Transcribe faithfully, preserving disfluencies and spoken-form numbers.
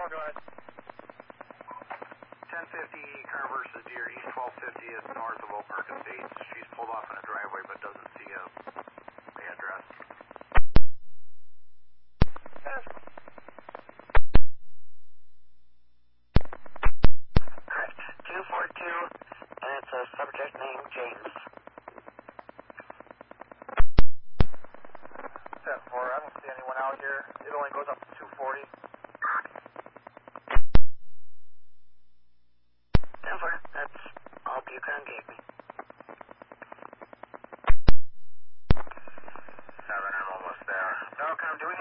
go ahead. ten fifty car versus Deer, East twelve fifty is north of Oak Park Estates. She's pulled off in a driveway but doesn't see a the address. Yes. Correct. two four two, and it's a subject named James. ten four, I don't see anyone out here. It only goes up to two forty. ten four, that's all Bucron gave me. seven, I'm almost there. Falcon, do we